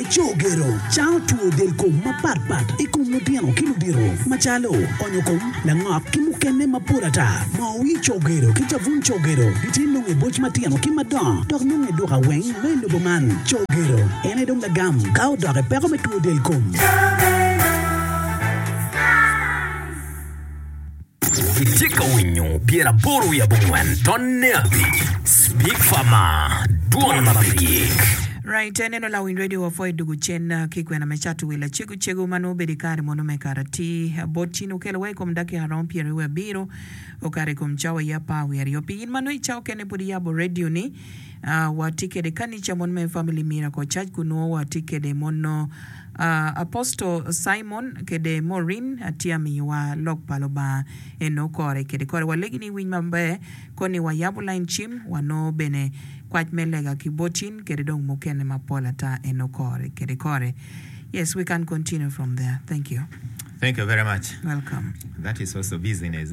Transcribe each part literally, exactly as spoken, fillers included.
chogero chao tuo del kom maparpat ikum notiano kiludiro machalo onyokom langok kimukene mapurata mawi chogero kichavun chogero kitino e boch matiano kimadon tornung e dora weng mendo boman chogero ene dong la gam kao dore pero me tuo del kom Vitika winyo biera boru ya bongwen tonne abi speak fama duon marabik. Right, neno la win radio wa foi dugu chen kikwe na mechatu wila chiku chegu manu bedikari mono mekarati boti nukele wei kum daki haron pieri we biro okare kum chawa ya pa weri opi in manu ichao kene pudi yabo radio ni uh, wa tike de kanicha mono me family miracle church kuno wa tike de mono Uh, Apostle Simon kede Maureen atiami wa lok paloba enokore kede kore walegini win mambe koni wa yabu line chim wano bene kwaj melega kibotin kede dong mukene mapola ta enokore kede kore. Yes, we can continue from there. Thank you. Thank you very much. Welcome. That is also business.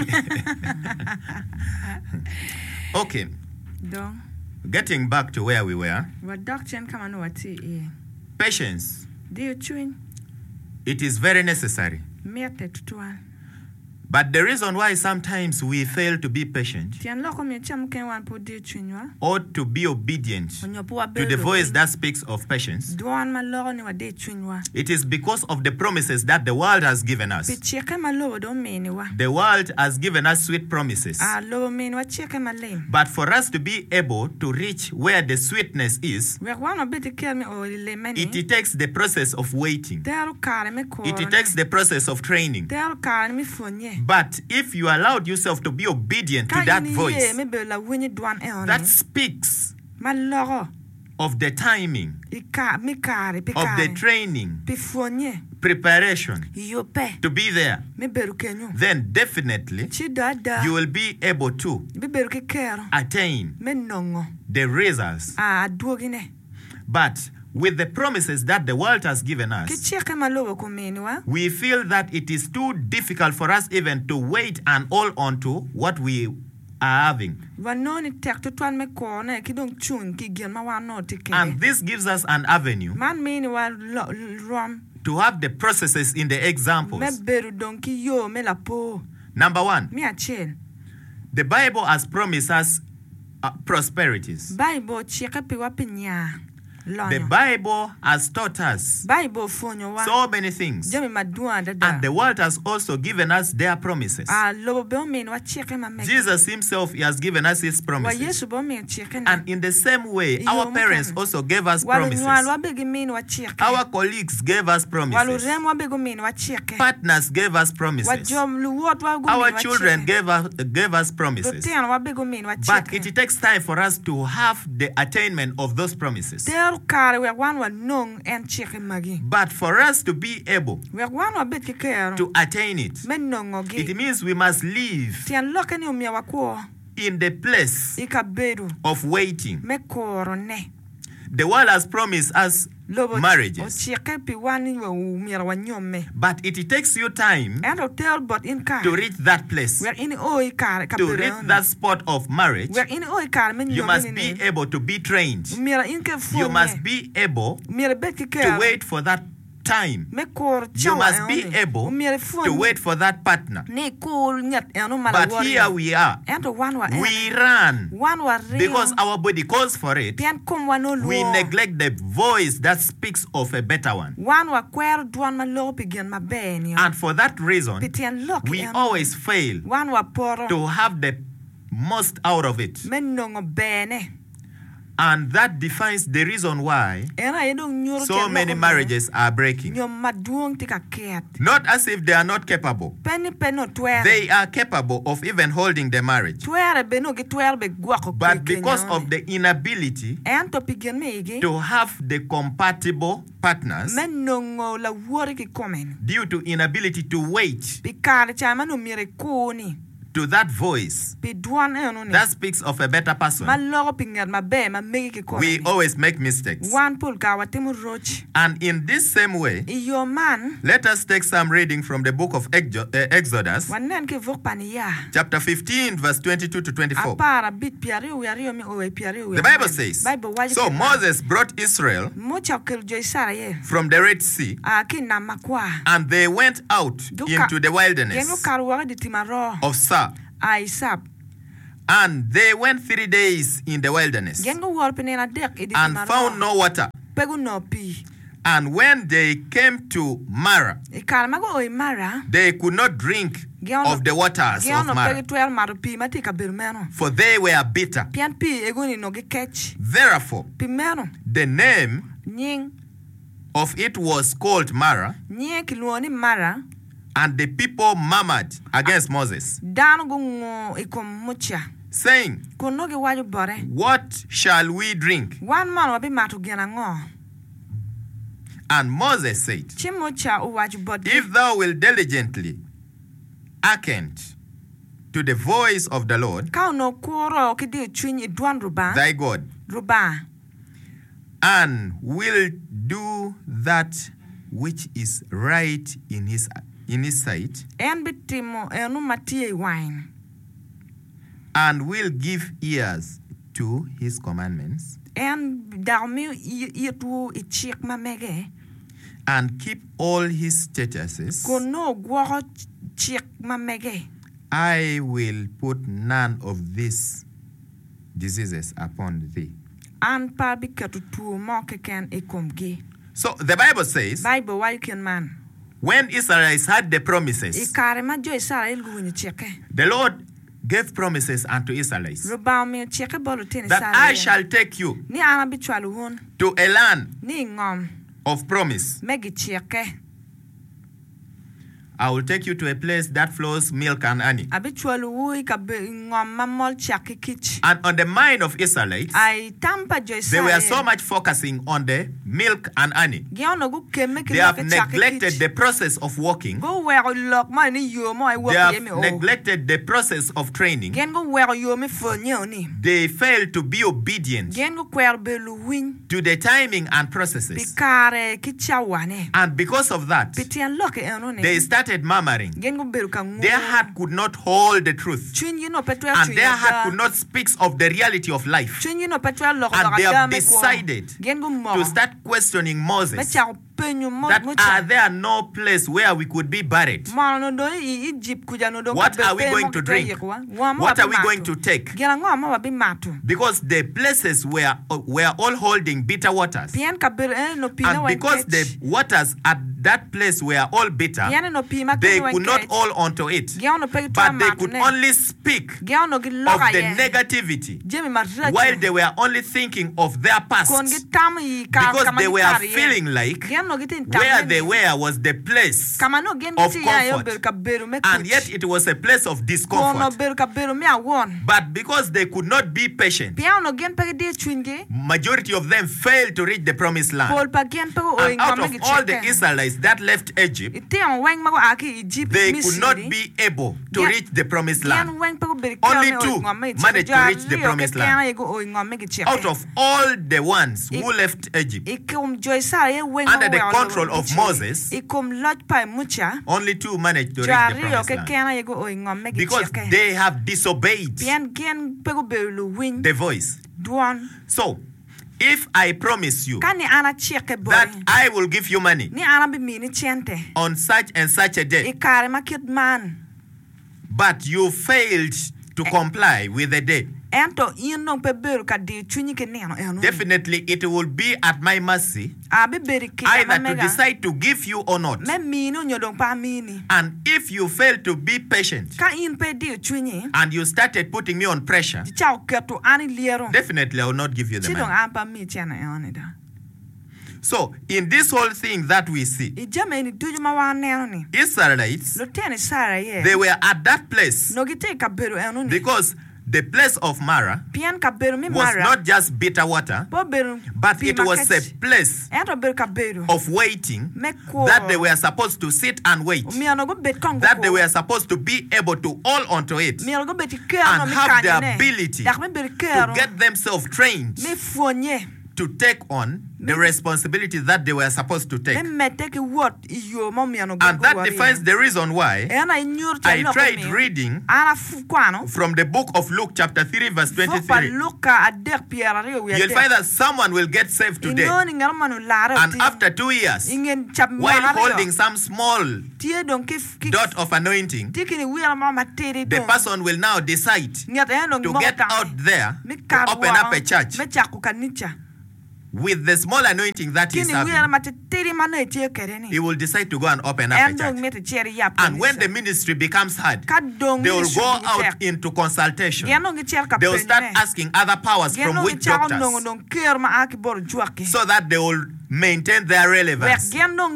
Okay. Do. Getting back to where we were. What doctor come on what eh? Patience. Do you chewing? It is very necessary. Mete tutuan. But the reason why sometimes we fail to be patient or to be obedient to the voice that speaks of patience, it is because of the promises that the world has given us. The world has given us sweet promises. But for us to be able to reach where the sweetness is, it takes the process of waiting. It takes the process of training. But if you allowed yourself to be obedient to that voice that speaks of the timing, of the training, preparation to be there, then definitely you will be able to attain the results. But with the promises that the world has given us, we feel that it is too difficult for us even to wait and hold on to what we are having. And this gives us an avenue to have the processes in the examples. Number one, the Bible has promised us uh, prosperities. The Bible has taught us so many things, and the world has also given us their promises. Jesus himself he has given us his promises, and in the same way our parents also gave us promises. Our colleagues gave us promises. Partners gave us promises. Our children gave us, gave us promises. But it takes time for us to have the attainment of those promises. But for us to be able to attain it, it means we must live in the place of waiting. The world has promised us marriages, but it takes you time to reach that place, to reach that spot of marriage. You must be able to be trained. You must be able to wait for that time. You must be able to wait for that partner. But here we are. We run because our body calls for it. We neglect the voice that speaks of a better one. And for that reason, we always fail to have the most out of it. And that defines the reason why so many marriages are breaking. Not as if they are not capable. They are capable of even holding the marriage. But because of the inability to have the compatible partners, due to inability to wait to that voice that speaks of a better person, we always make mistakes. And in this same way, let us take some reading from the book of Exodus, chapter fifteen, verse twenty-two to twenty-four. The Bible says, so Moses brought Israel from the Red Sea, and they went out into the wilderness of Sar. And they went three days in the wilderness and found no water. And when they came to Mara, they could not drink of the waters of Mara, for they were bitter. Therefore, the name of it was called Mara, and the people murmured against Moses, saying, what shall we drink? And Moses said, if thou wilt diligently hearken to the voice of the Lord thy God, and will do that which is right in his in his sight, and will give ears to his commandments, and keep all his statutes, I will put none of these diseases upon thee. So the Bible says, when Israelites had the promises, the Lord gave promises unto Israelites that I shall take you to a land of promise. I will take you to a place that flows milk and honey. And on the mind of Israelites, they were so much focusing on the milk and honey. They have neglected the process of walking. They have neglected the process of training. They failed to be obedient to the timing and processes. And because of that, they started murmuring. Their heart could not hold the truth, and their heart could not speak of the reality of life. And they have decided to start questioning Moses, that are there no place where we could be buried? What are we going to drink? What are we going to take? Because the places were, were all holding bitter waters. And because the waters at that place were all bitter, they could not hold onto it. But they could only speak of the negativity while they were only thinking of their past. Because they were feeling like where they were was the place of comfort, and yet it was a place of discomfort. But because they could not be patient, majority of them failed to reach the promised land. And out of all the Israelites that left Egypt, they could not be able to reach the promised land. Only two managed to reach the promised land. Out of all the ones who left Egypt under the control of Moses, only two managed to reach the promised land, because they have disobeyed the voice. So, if I promise you that I will give you money on such and such a day, but you failed to comply with the day, definitely it will be at my mercy either to decide to give you or not. And if you fail to be patient and you started putting me on pressure, definitely I will not give you the money. So, in this whole thing that we see, Israelites, they were at that place because the place of Mara was not just bitter water, but it was a place of waiting that they were supposed to sit and wait, that they were supposed to be able to hold onto it and have the ability to get themselves trained to take on the responsibility that they were supposed to take. And that defines the reason why I tried reading from the book of Luke chapter three verse twenty-three. You'll find that someone will get saved today, and after two years, while holding some small dot of anointing, the person will now decide to get out there to open up a church with the small anointing that he's having. He will decide to go and open up a church. And when the ministry becomes hard, they will go out into consultation. They will start asking other powers from witch doctors so that they will maintain their relevance.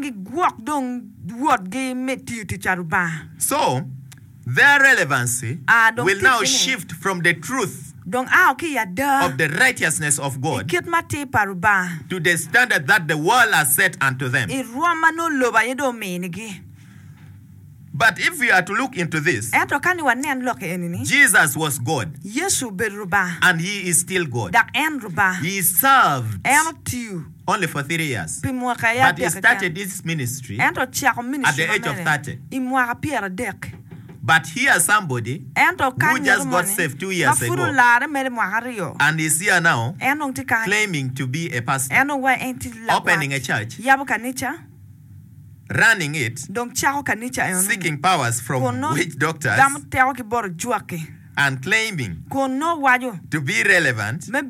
So, their relevancy will now shift from the truth of the righteousness of God to the standard that the world has set unto them. But if we are to look into this, Jesus was God, and he is still God. He served only for three years, but he started his ministry at the age of thirty. But here's somebody who just got saved two years ago and is here now claiming to be a pastor, opening a church, running it, seeking powers from witch doctors, and claiming to be relevant, and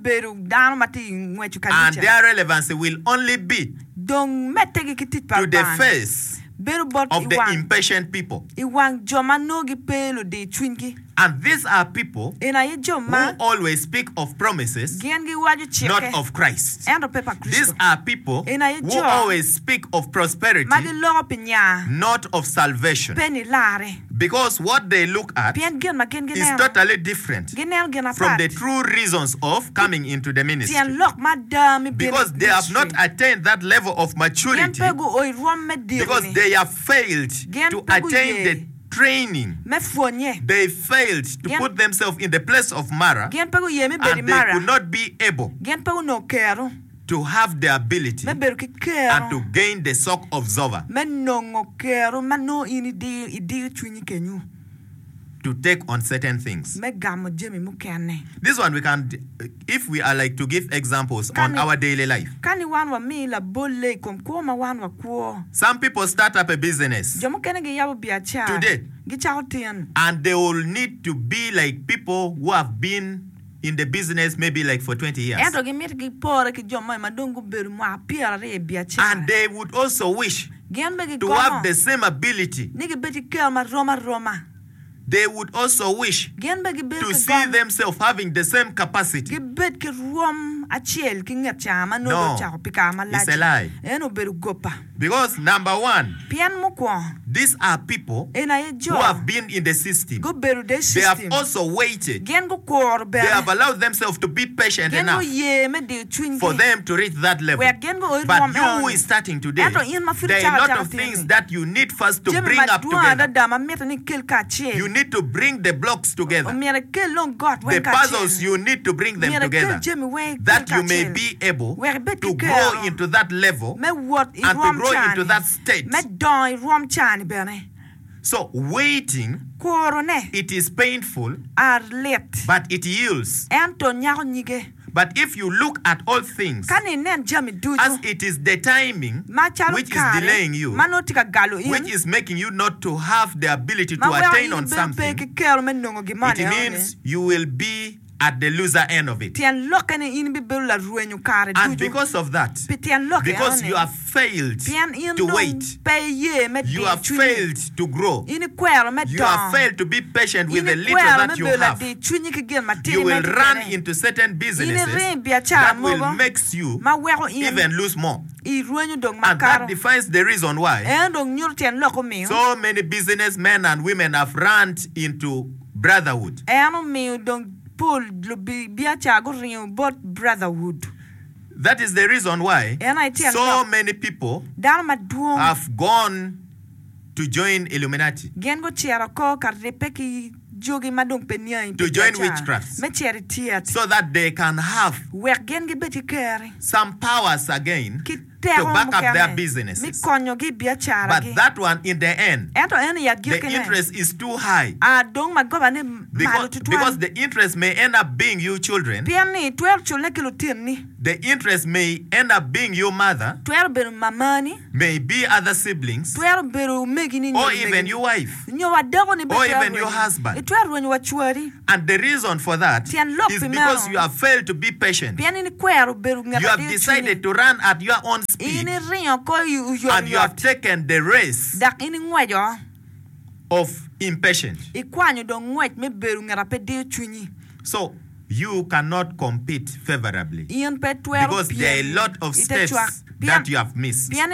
their relevancy will only be to the face of the impatient people. And these are people who always speak of promises, not of Christ. These are people who always speak of prosperity, not of salvation. Because what they look at is totally different from the true reasons of coming into the ministry. Because they have not attained that level of maturity, because they have failed to attain the training. They failed to put themselves in the place of Mara, and they could not be able to have the ability and to gain the sock of Zova, to take on certain things. This one we can, if we are like to give examples on our daily life. Some people start up a business today, and they will need to be like people who have been in the business maybe like for twenty years. And they would also wish to have the same ability. They would also wish to see themselves having the same capacity. No, it's a lie. Because number one, these are people who have been in the system. They have also waited. They have allowed themselves to be patient enough for them to reach that level. But you who is starting today, there are a lot of things that you need first to bring up together. You need to bring the blocks together. The puzzles, you need to bring them together, that you may be able to grow into that level and to grow into that state. So waiting, it is painful, but it yields. But if you look at all things, as it is the timing which is delaying you, which is making you not to have the ability to attain on something, it means you will be at the loser end of it. And because of that, because you have failed to wait, you have failed to grow, you have failed to be patient with the little that you have, you will run into certain businesses that will make you even lose more. And that defines the reason why so many businessmen and women have run into brotherhood. Paul biacha go ring both brotherhood. That is the reason why so many people have gone to join Illuminati, to join witchcraft, so that they can have some powers again to back up their businesses. But that one, in the end, the interest is too high. Because, because the interest may end up being you children. The interest may end up being your mother, may be other siblings, or even your wife, or even your husband. And the reason for that is because you have failed to be patient. You have decided to run at your own speed, and you have taken the race of impatience. So you cannot compete favorably because there are a lot of steps that you have missed. So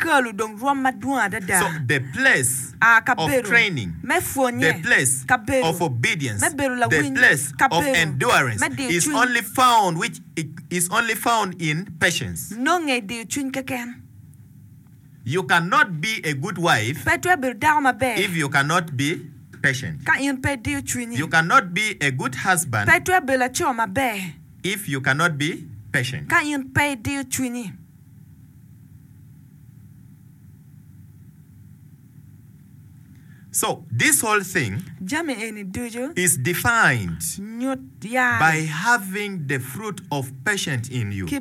the place of training, the place of obedience, the place of endurance is only found which is only found in patience. You cannot be a good wife if you cannot be patient. You cannot be a good husband if you cannot be patient. So this whole thing is defined by having the fruit of patience in you.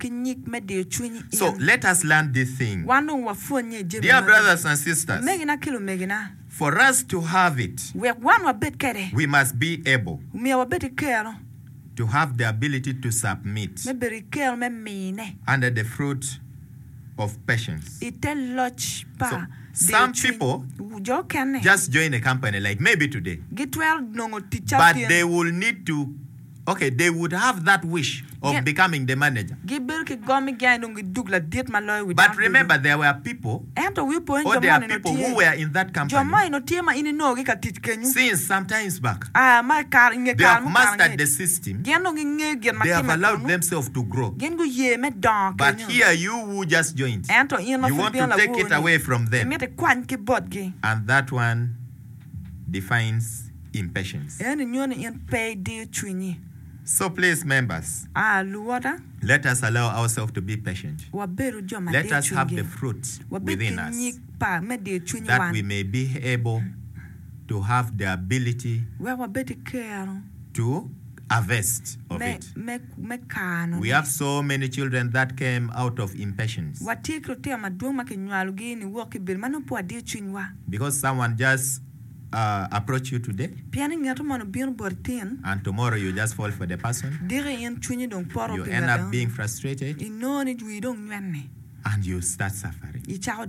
So let us learn this thing. Dear brothers and sisters, for us to have it, we must be able to have the ability to submit under the fruit of patience. So, some people just join a company, like maybe today, but they will need to, okay, they would have that wish of becoming the manager. But remember, there were people, or there are people who were in that company since some times back. They have mastered the system. They have allowed themselves to grow. But here, you who just joined, you want to take it away from them. And that one defines impatience. So please, members, let us allow ourselves to be patient. Let us have the fruit within us, that we may be able to have the ability to harvest of it. We have so many children that came out of impatience because someone just Uh, approach you today, and tomorrow you just fall for the person. You end up being frustrated, and you start suffering.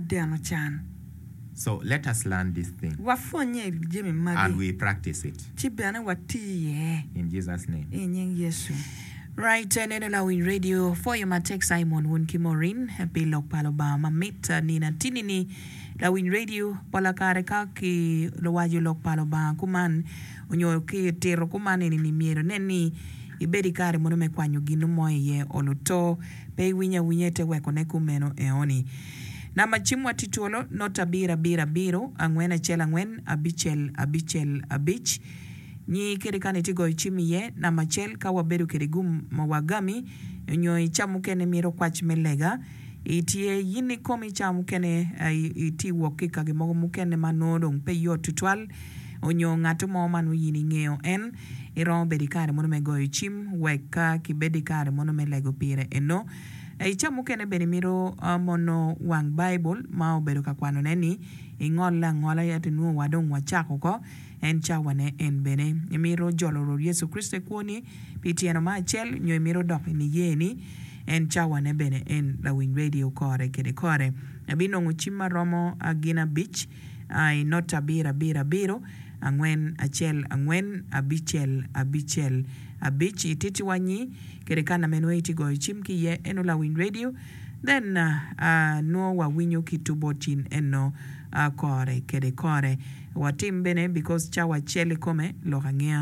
So let us learn this thing, and we practice it in Jesus' name. Right, and then allowing radio for your matek Simon Wunkimorin, happy lock palobama, mita nina tinini, lawin radio, palakare kaki, lowajo lock paloba, kuman, unyo ke tero kuman ni miero neni, ibedi kare monome kwanyo gino moye oluto, pe winya winyete weko nekumeno eoni. Na machimwa tituolo, nota bira bira biro, angwena chela ngwen, abichel, abichel, abich, ni kirikani tigo ichimi ye na machel kawa beru kirigum mawagami nyo ichamu kene miro kwach melega itie yini komi chamu kene uh, iti wokika gimogo mukene manodong pe yo tutwal onyo ngatu manu yini ngeo en iron bedikare mono mego ichim weka kibedikare mono melego pire eno ichamu kene beni miro uh, mono wang bible mao beru kakwano neni ingola ngola yatinu wadong wachako ko en chawane en bene emiro joloro Yesu Kristo kwoni pitiano machel nyo emiro dok ni yeni en chawane bene en lawin radio kore kede kore abino nguchima romo agina beach ai nota bira bira biro angwen achel angwen abichel abichel abich ititi wanyi kede kana menwe itigo chimki ye eno lawin radio then uh, uh, no wa winyo kitubotin eno uh, kore kede kore watim bene because chawa chele kome lokangea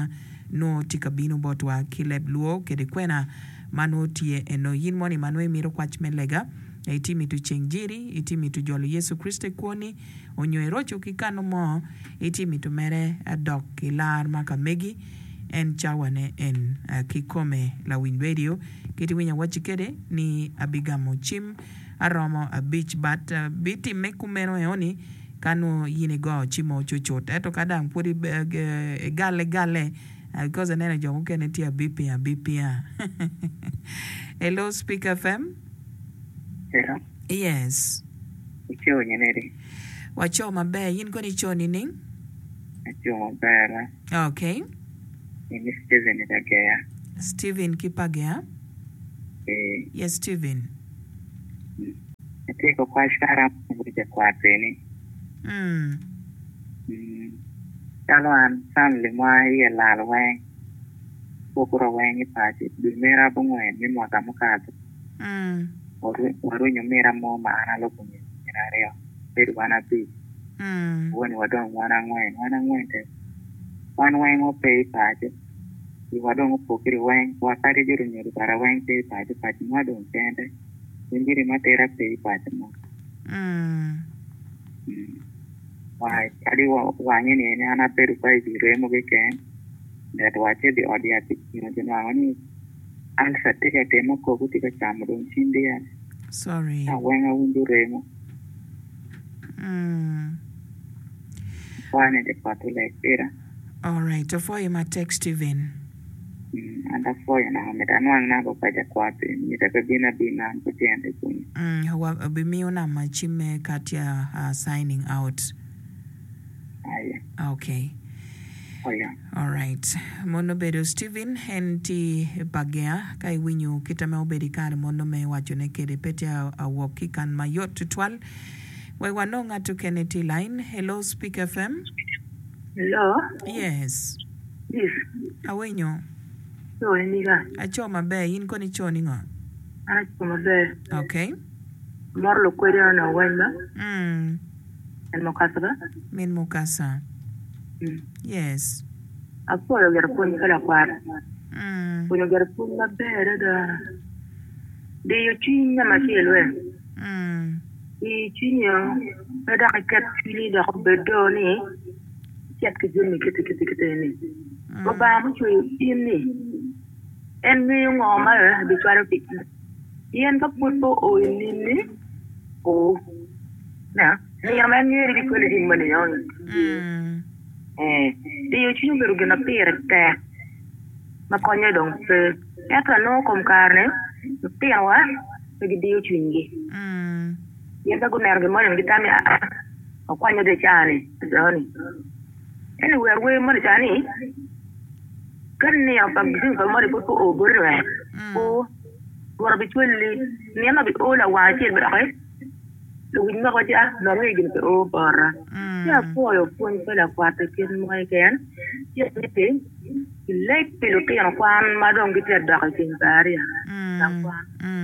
no tikabino botwa Kileb Luo kede kwena mano tie eno yin moni mano emiro kwach melega itimi tu chengjiri itimi tu jolo Yesu Kristo kwoni onyo erocho kikano mo itimi tu mere adok kilar makamegi en chawane en uh, kikome la Win Radio kiti winya wachikede ni abigamo chim aromo a beach but uh, biti mekumeno eoni kanu yine go chimo chochot eto kadang pudi uh, gale gale uh, because anene jongo kene tia bipia bipia. Hello Speak F M. Hello. Yes. Icho nyeneri. Wacho mabe yin ko ni choni ning? Icho mabe. Okay. Ni Steven Kipagea. Steven Kipagea? Eh. Yes, Steven. Ate ko kwa shara mbuja kwa training. Mm. Mm. Kalo an family mwa ye lalo wang. Pokoro wang ipati. Bimera bungwen ni mwaka mukatu. Mm. Waru nyumera mo maana loko nyumera reo. Peru wana pi. Mm. Wani wadong wana ngwen. Wana ngwen te. Wana wang o pay pati. Iwadong pokiri wang. Wakari jiru nyuru para wang pay pati. Pati mwadong tende. Injiri matera pay pati mo. Mm. Mm. Why? Adi wa wangi ni ni ana peru pai di remo ke ken. That wache di audiatic. You know jeno angoni. Al satika temo ko kutika chamudong chindi ya. Sorry. Na wenga undu remo. Mm. Wane de patu like era. All right. To for you my text Steven. Mm. Anda for you na meda nuang na ko kaja kwapi. Mita kabina bina kutiende kuni. Mm. Hawa bimio na machime katia uh, signing out. Aye. Okay. Oh yeah. All right. Mono bedo Steven henti bagea kai winyu kita me obedi kare mono me wacho ne kede pete a, a woki kan mayot tutwal. We wanonga to Kennedy line. Hello Speak F M. Hello. Yes. Yes. Awenyo. So eniga. Acho mabe yin koni choni ngo. Acho mabe. Okay. Morlo kwere na wenda. Mm. En mokasa ba? Min mukasa. Mm. Yes. Apo yo ger pun kala kwar. Mm. Punya ger pun mabe da. De yo chinya masielwe. Mm. I chinya beda kat fili da bedo ni. Chat ke jeni kete kete kete ni. Ko ba mu chu ini. En mi ngo ma bi twaro pik. Yen ka puto o ini ni. O. Na, ni ya man ni ri ko le din mane yon. Mm. Eh, de yo chinya beru gena pere ta. Ma konya dong pe. Eta no kom karne. Pe wa. Pe de yo chingi. Mm. Yen ka gunar ge mane ngitami a. Konya de chani. Doni. Anywhere we money chani. Kan ni apa gitu kalau mau dibuat o berwe o gua bicuali ni na bi o la wajib berapa lu ini mah aja lalu gini ke o bar ya po yo pun pela kuat kin mai kan ya ni like pelo ke yang kwan madong gitu ada kin bar ya kwan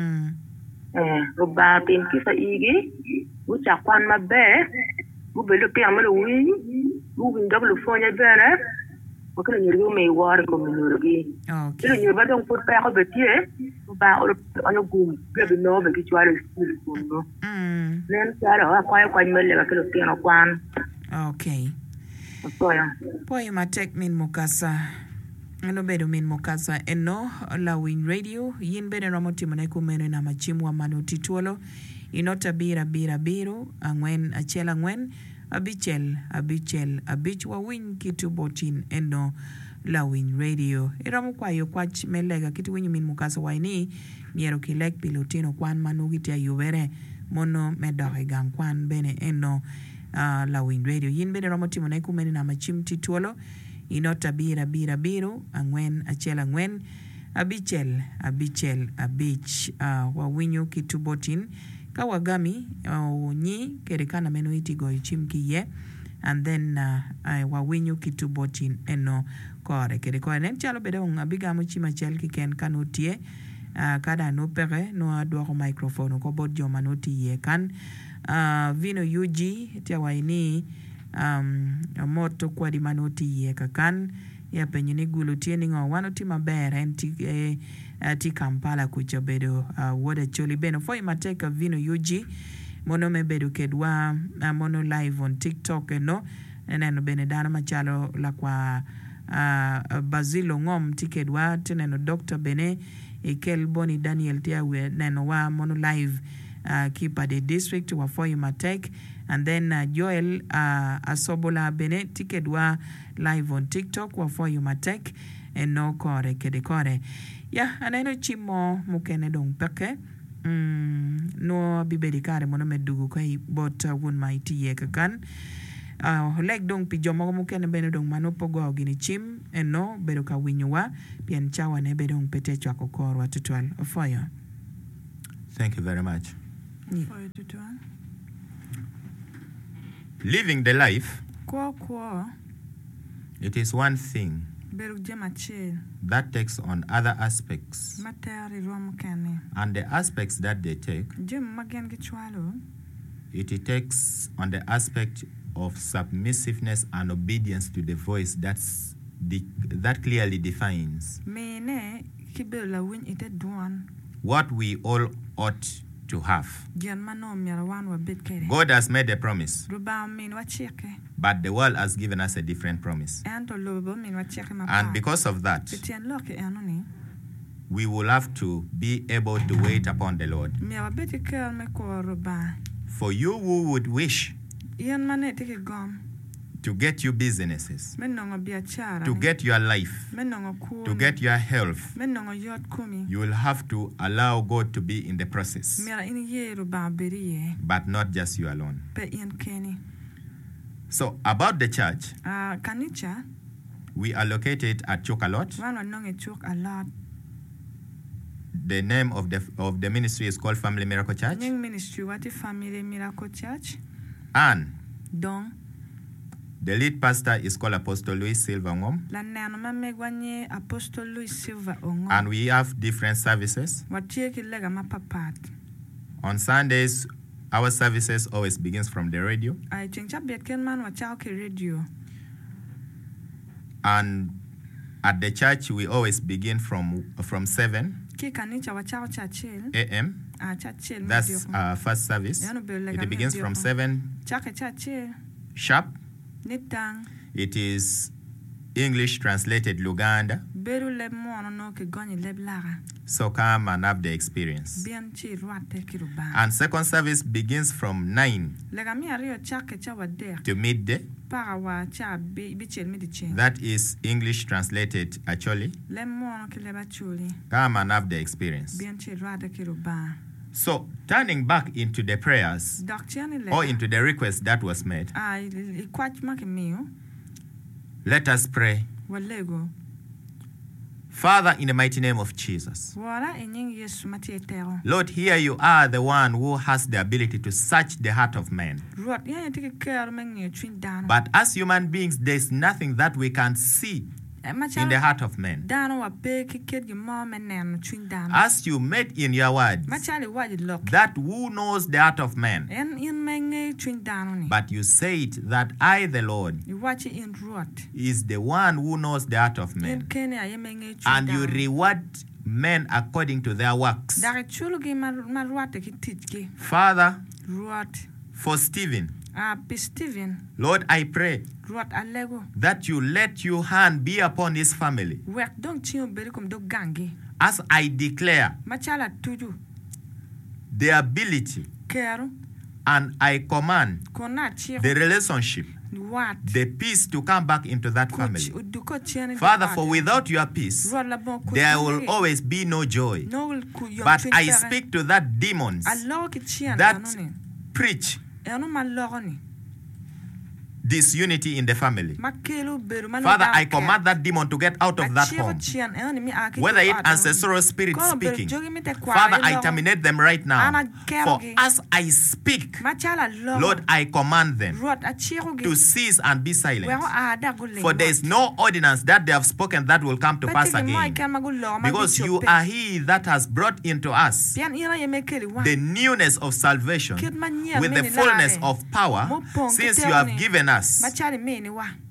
eh roba tin kita igi ucap kwan mabe bu belo ke yang malu wi bu double phone ya bana Waktu nyuruh me war ko nyuruh gi. Okay. Itu nyuruh badong put pa ko betie. Ba o ano gum. Be no be ki chwale school ko no. Mm. Nen sara wa kwa kwa mele ba kilo tiano kwan. Okay. Poya. Poya matek min mukasa. Ano bedo min mukasa eno la Win Radio yin bene ramoti mane kumene na machimu wa manu tituolo inota bira bira biro angwen achela ngwen abichel abichel abich wa win kitu botin eno la Win Radio iramu kwa yo kwach melega kitu winyu min mukasa waini niero kilek pilotino kwan manu gitia yubere mono medoge gang kwan bene eno uh, la Win Radio yin bene ramoti mane kumene na machim tituolo inota bira bira biro angwen achel angwen abichel abichel abich uh, wa winyu kitu botin kawagami uh, nyi kerekana meno itigo ichimki ye and then uh, uh, wa winyu kitu botin eno kore kere kore nen chalo bedo nga bigamu chima chel ki ken kanutie uh, kada no pere no adwa ko microphone ko bod joma no tie kan uh, vino U G tia waini um moto kwa di manoti ye kakan ya penyo ni gulu tieni ngo wano ti maber en ti eh, uh, ti Kampala kucho bedo uh, woda choli beno foi mateka vino yuji mono me bedo kedwa uh, mono live on TikTok no neno bene dana machalo la kwa uh, Bazilo ngom ti kedwa teneno Doctor Bene Ikel Boni Daniel Tiawe neno wa mono live uh, Kipa de district wa foi matek and then uh, Joel uh, Asobola Bene ti kedwa live on TikTok wa foi matek and no kore kede kore ya aneno chimo mukene dong peke mm, no bibedi kare mono medugu kai bot uh, won mighty ye kakan uh, leg dong pijo mo mukene bene dong mano pogo gini chim and no bedo ka winywa pian chawa ne bedo dong pete chwa kokoro tutwal ofoyo. Thank you very much. Yeah. Living the life, Kwa kwa it is one thing that takes on other aspects, and the aspects that they take, it, it takes on the aspect of submissiveness and obedience to the voice that's the, that clearly defines what we all ought to have. God has made a promise, but the world has given us a different promise. And because of that, we will have to be able to wait upon the Lord. For you who would wish to get your businesses, to get your life, to get your health, you will have to allow God to be in the process, but not just you alone. So about the church, we are located at Chokalot. The name of the of the ministry is called Family Miracle Church. And the lead pastor is called Apostle Louis Silva Ngom. And we have different services. On Sundays, our services always begins from the radio. And at the church, we always begin from from seven a m That's our first service. It begins from seven sharp. It is English translated Luganda. So come and have the experience. And second service begins from nine to midday. That is English translated actually. Come and have the experience. So, turning back into the prayers or into the request that was made, let us pray. Father, in the mighty name of Jesus, Lord, here you are, the one who has the ability to search the heart of man. But as human beings, there's nothing that we can see in the heart of man. As you made in your word, that who knows the heart of man. But you said that I, the Lord, is the one who knows the heart of man. And you reward men according to their works. Father, for Stephen, Uh, Stephen, Lord, I pray that you let your hand be upon his family. As I declare the ability and I command the relationship, the peace to come back into that family. Father, for without your peace, there will always be no joy. But I speak to that demons that preach disunity in the family. Father, I command that demon to get out of that home. Whether it ancestral spirit speaking, Father, I terminate them right now. For as I speak, Lord, I command them to cease and be silent. For there is no ordinance that they have spoken that will come to pass again. Because you are He that has brought into us the newness of salvation with the fullness of power, since you have given us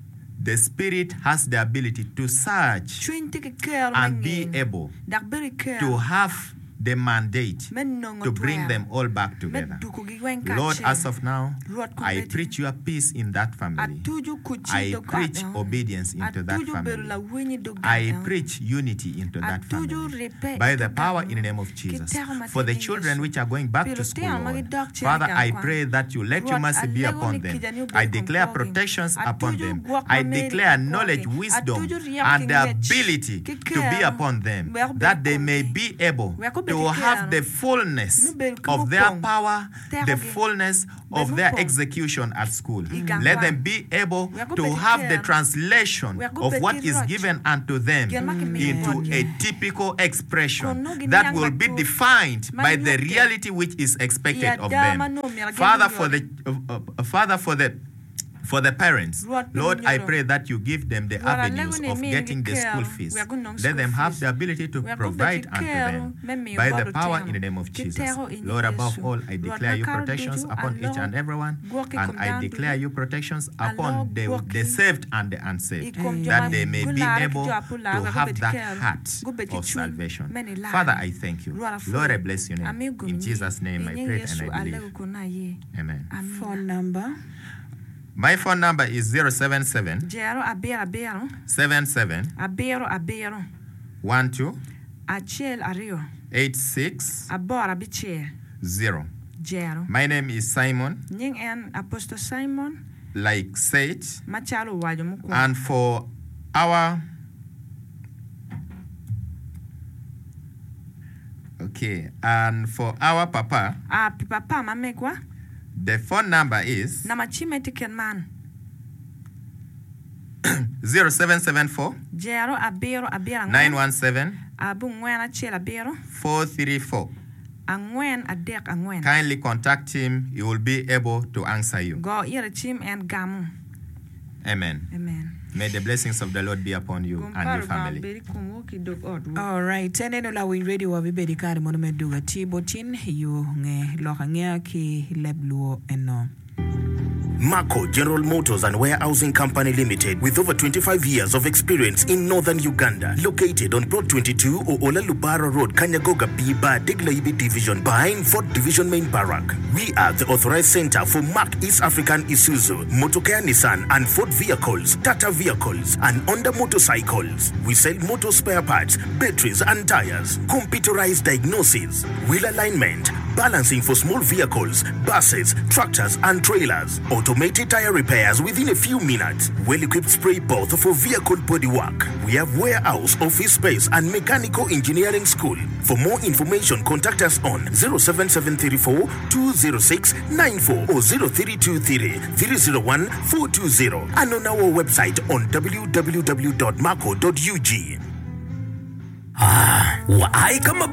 the Spirit has the ability to search and be able to have the mandate to bring them all back together. Lord, as of now, I preach your peace in that family. I preach obedience into that family. I preach unity into that family. By the power in the name of Jesus. For the children which are going back to school, Lord, Father, I pray that you let your mercy be upon them. I declare protections upon them. I declare knowledge, wisdom, and the ability to be upon them, that they may be able to have the fullness of their power, the fullness of their execution at school. Let them be able to have the translation of what is given unto them into a typical expression that will be defined by the reality which is expected of them. Father, for the uh, uh, Father, for the For the parents, Lord, I pray that you give them the avenues of getting the school fees. Let them have the ability to provide unto them by the power in the name of Jesus. Lord, above all, I declare your protections upon each and everyone, and I declare your protections upon the, the saved and the unsaved, that they may be able to have that heart of salvation. Father, I thank you. Lord, I bless your name. In Jesus' name I pray and I believe. Amen. Phone number? My phone number is zero seven seven Jero abero abero seven seven abero abero one two achel ario eight six abora biche zero. Jero. My name is Simon. Ning en Apostle Simon. Like said. Machalo wajo muko. And for our okay, and for our papa. Ah, papa mamekwa. The phone number is man. zero seven seven four Jero abero abero nine one seven abu ngwena chela abero four three four. Angwen adek angwen. Kindly contact him. He will be able to answer you. Go ira chim and gamu. Amen. Amen. May the blessings of the Lord be upon you and your family. All right. Teneno la win radio wa bibedi kari monume duga tibotin yu nge lokangea ki lebluo eno. Mako General Motors and Warehousing Company Limited, with over twenty-five years of experience in northern Uganda, located on Plot twenty-two Oola Lubara Road, Kanyagoga Biba, Deglaibi Division, behind fourth Division Main Barrack. We are the authorized center for Mark East African Isuzu, Motocare Nissan and Ford vehicles, Tata vehicles, and Honda motorcycles. We sell motor spare parts, batteries and tires, computerized diagnosis, wheel alignment, balancing for small vehicles, buses, tractors and trailers, automated tire repairs within a few minutes, well-equipped spray booth for vehicle bodywork. We have warehouse, office space and mechanical engineering school. For more information, contact us on zero seven seven three four two zero six nine four or zero three two three three zero one four two zero and on our website on w w w dot marco dot u g. Ah, why come